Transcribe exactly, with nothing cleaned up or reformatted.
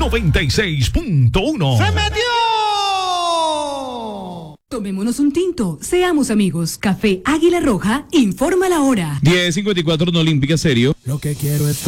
noventa y seis punto uno. ¡Se metió! Tomémonos un tinto, seamos amigos. Café Águila Roja, informa la hora. diez cincuenta y cuatro, no Olímpica, serio. Lo que quiero es